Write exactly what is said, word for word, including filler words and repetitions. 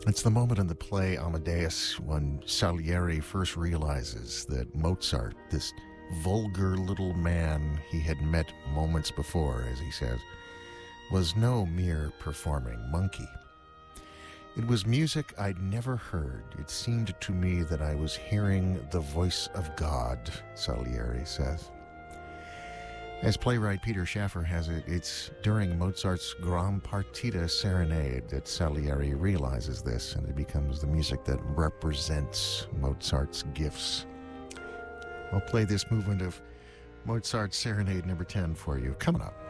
It's the moment in the play Amadeus when Salieri first realizes that Mozart, this vulgar little man he had met moments before, as he says, was no mere performing monkey. It was music I'd never heard. It seemed to me that I was hearing the voice of God, Salieri says. As playwright Peter Schaffer has it, it's during Mozart's Gran Partita Serenade that Salieri realizes this, and it becomes the music that represents Mozart's gifts. I'll play this movement of Mozart's Serenade number ten for you, coming up.